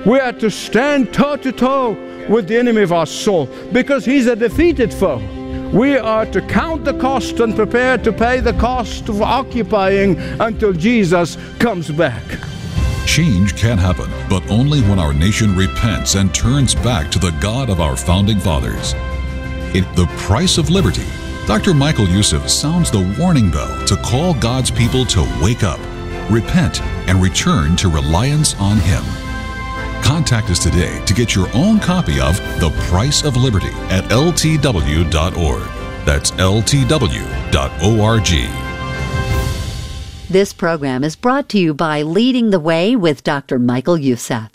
We are to stand toe-to-toe with the enemy of our soul, because he's a defeated foe. We are to count the cost and prepare to pay the cost of occupying until Jesus comes back. Change can happen, but only when our nation repents and turns back to the God of our founding fathers. In The Price of Liberty, Dr. Michael Youssef sounds the warning bell to call God's people to wake up, repent, and return to reliance on Him. Contact us today to get your own copy of The Price of Liberty at ltw.org. That's ltw.org. This program is brought to you by Leading the Way with Dr. Michael Youssef.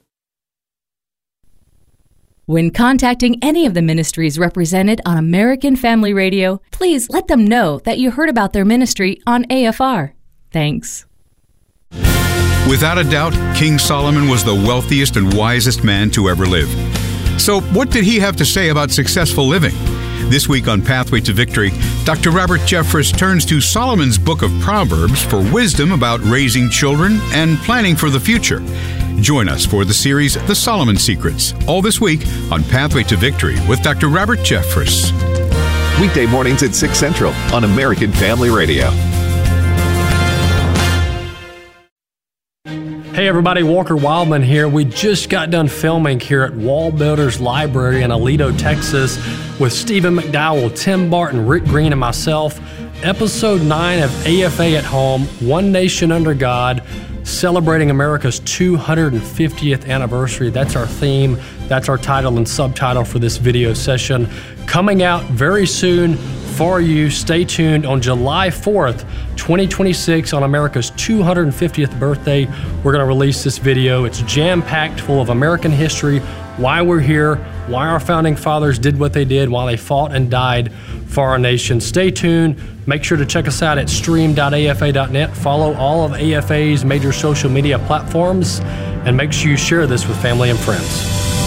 When contacting any of the ministries represented on American Family Radio, please let them know that you heard about their ministry on AFR. Thanks. Without a doubt, King Solomon was the wealthiest and wisest man to ever live. So what did he have to say about successful living? This week on Pathway to Victory, Dr. Robert Jeffress turns to Solomon's book of Proverbs for wisdom about raising children and planning for the future. Join us for the series, The Solomon Secrets, all this week on Pathway to Victory with Dr. Robert Jeffress. Weekday mornings at 6 Central on American Family Radio. Hey everybody, Walker Wildman here. We just got done filming here at Wall Builders Library in Aledo, Texas with Stephen McDowell, Tim Barton, Rick Green, and myself. Episode 9 of AFA at Home, One Nation Under God, celebrating America's 250th anniversary. That's our theme. That's our title and subtitle for this video session. Coming out very soon for you. Stay tuned on July 4th, 2026, on America's 250th birthday. We're going to release this video. It's jam-packed full of American history, why we're here, why our founding fathers did what they did, why they fought and died for our nation. Stay tuned. Make sure to check us out at stream.afa.net. Follow all of AFA's major social media platforms, and make sure you share this with family and friends.